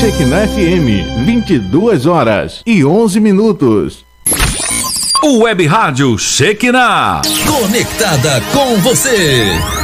Shekinah FM, 22h11. O Web Rádio Shekinah. Conectada com você.